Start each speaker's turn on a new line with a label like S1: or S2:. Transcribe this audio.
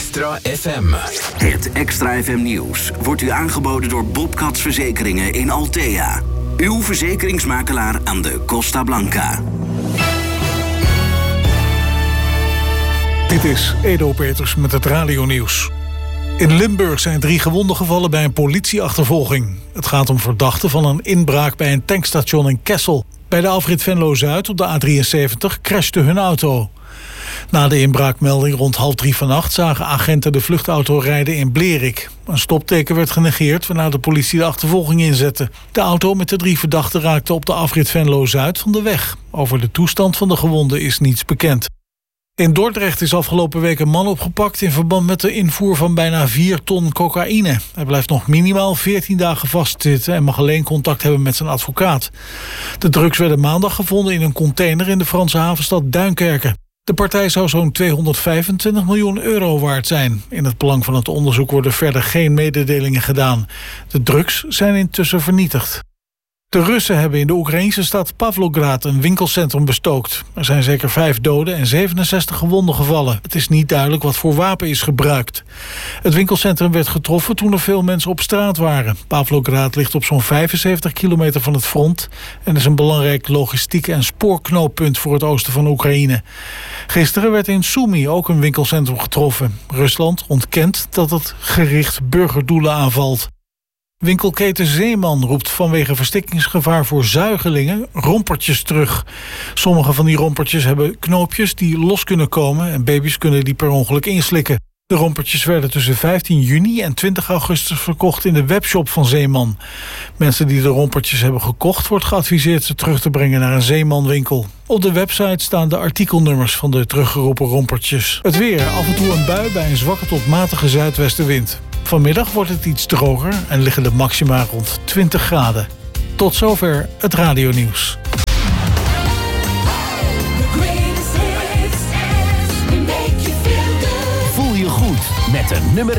S1: Extra FM.
S2: Het Extra FM nieuws wordt u aangeboden door Bobcats Verzekeringen in Althea. Uw verzekeringsmakelaar aan de Costa Blanca.
S3: Dit is Edo Peters met het radionieuws. In Limburg zijn 3 gewonden gevallen bij een politieachtervolging. Het gaat om verdachten van een inbraak bij een tankstation in Kessel. Bij de afrit Venlo-Zuid op de A73 crashte hun auto. Na de inbraakmelding rond 2:30 vannacht zagen agenten de vluchtauto rijden in Blerik. Een stopteken werd genegeerd waarna de politie de achtervolging inzette. De auto met de 3 verdachten raakte op de afrit Venlo-Zuid van de weg. Over de toestand van de gewonden is niets bekend. In Dordrecht is afgelopen week een man opgepakt in verband met de invoer van bijna 4 ton cocaïne. Hij blijft nog minimaal 14 dagen vastzitten en mag alleen contact hebben met zijn advocaat. De drugs werden maandag gevonden in een container in de Franse havenstad Duinkerke. De partij zou zo'n 225 miljoen euro waard zijn. In het belang van het onderzoek worden verder geen mededelingen gedaan. De drugs zijn intussen vernietigd. De Russen hebben in de Oekraïnse stad Pavlograd een winkelcentrum bestookt. Er zijn zeker 5 doden en 67 gewonden gevallen. Het is niet duidelijk wat voor wapen is gebruikt. Het winkelcentrum werd getroffen toen er veel mensen op straat waren. Pavlograd ligt op zo'n 75 kilometer van het front en is een belangrijk logistiek- en spoorknooppunt voor het oosten van Oekraïne. Gisteren werd in Sumy ook een winkelcentrum getroffen. Rusland ontkent dat het gericht burgerdoelen aanvalt. Winkelketen Zeeman roept vanwege verstikkingsgevaar voor zuigelingen rompertjes terug. Sommige van die rompertjes hebben knoopjes die los kunnen komen en baby's kunnen die per ongeluk inslikken. De rompertjes werden tussen 15 juni en 20 augustus verkocht in de webshop van Zeeman. Mensen die de rompertjes hebben gekocht wordt geadviseerd ze terug te brengen naar een Zeeman-winkel. Op de website staan de artikelnummers van de teruggeroepen rompertjes. Het weer, af en toe een bui bij een zwakke tot matige zuidwestenwind. Vanmiddag wordt het iets droger en liggen de maxima rond 20 graden. Tot zover het radionieuws.
S1: Voel je goed met de nummer